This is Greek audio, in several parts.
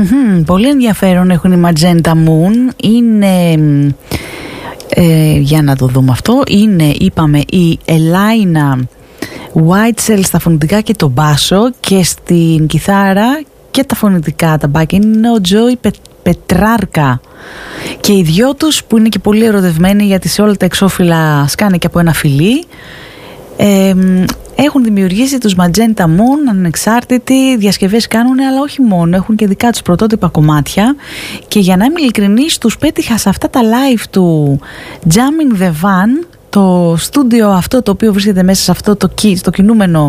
Πολύ ενδιαφέρον έχουν οι Magenta Moon. Είναι, για να το δούμε αυτό, είναι, είπαμε, η Ελάινα Whitesell στα φωνητικά και το μπάσο, και στην κιθάρα και τα φωνητικά, τα back είναι ο Τζόι Πετράρκα. Και οι δυο τους, που είναι και πολύ ερωτευμένοι, γιατί σε όλα τα εξώφυλλα σκάνε και από ένα φιλί, έχουν δημιουργήσει τους Magenta Moon, ανεξάρτητοι, διασκευές κάνουν, αλλά όχι μόνο, έχουν και δικά τους πρωτότυπα κομμάτια. Και για να είμαι ειλικρινής, τους πέτυχα σε αυτά τα live του Jamming the Van, το στούντιο αυτό το οποίο βρίσκεται μέσα σε αυτό το κινούμενο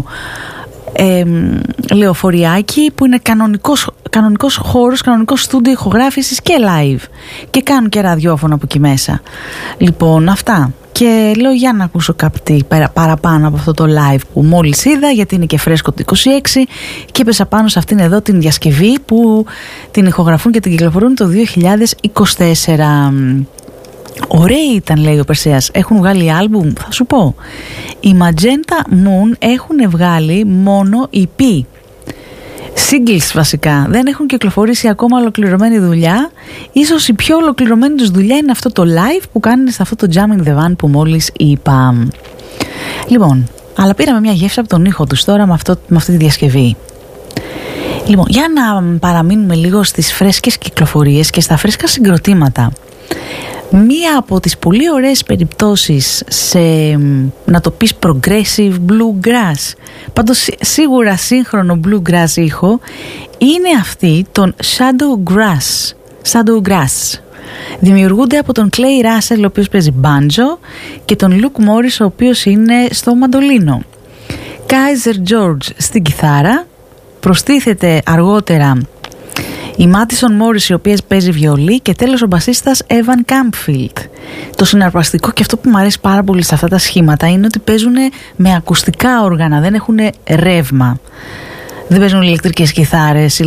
λεωφοριάκι, που είναι κανονικός χώρος, κανονικό στούντιο ηχογράφησης και live, και κάνουν και ραδιόφωνο από εκεί μέσα. Λοιπόν, αυτά. Και λέω, για να ακούσω κάτι παραπάνω από αυτό το live που μόλις είδα, γιατί είναι και φρέσκο το 26, και έπεσα πάνω σε αυτήν εδώ την διασκευή που την ηχογραφούν και την κυκλοφορούν το 2024. Ωραίοι ήταν, λέει ο Περσέας. Έχουν βγάλει άλμπουμ, θα σου πω. Οι Magenta Moon έχουν βγάλει μόνο EP, singles βασικά. Δεν έχουν κυκλοφορήσει ακόμα ολοκληρωμένη δουλειά. Ίσως η πιο ολοκληρωμένη τους δουλειά είναι αυτό το live που κάνουν σε αυτό το Jamming the Van που μόλις είπα. Λοιπόν, αλλά πήραμε μια γεύση από τον ήχο τους τώρα με αυτή τη διασκευή. Λοιπόν, για να παραμείνουμε λίγο στις φρέσκες κυκλοφορίες και στα φρέσκα συγκροτήματα. Μία από τις πολύ ωραίες περιπτώσεις σε, να το πεις, progressive bluegrass, πάντως σίγουρα σύγχρονο bluegrass ήχο, είναι αυτή των Shadowgrass. Δημιουργούνται από τον Clay Russell, ο οποίος παίζει banjo, και τον Luke Morris, ο οποίος είναι στο μαντολίνο. Kaiser George στην κιθάρα. Προστίθεται αργότερα η Madison Morris, η οποία παίζει βιολί, και τέλος ο μπασίστας Evan Campfield. Το συναρπαστικό και αυτό που μου αρέσει πάρα πολύ σε αυτά τα σχήματα είναι ότι παίζουν με ακουστικά όργανα, δεν έχουν ρεύμα. Δεν παίζουν ηλεκτρικές κιθάρες,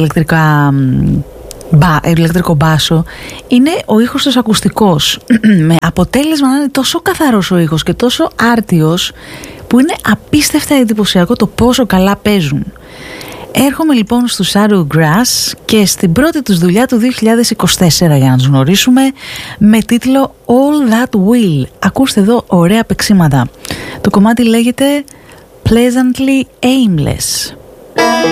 ηλεκτρικό μπάσο. Είναι ο ήχος τους ακουστικός, με αποτέλεσμα να είναι τόσο καθαρός ο ήχος και τόσο άρτιος, που είναι απίστευτα εντυπωσιακό το πόσο καλά παίζουν. Έρχομαι λοιπόν στους Shadowgrass και στην πρώτη τους δουλειά του 2024, για να τους γνωρίσουμε, με τίτλο All That Will. Ακούστε εδώ ωραία παίξιματα. Το κομμάτι λέγεται Pleasantly Aimless.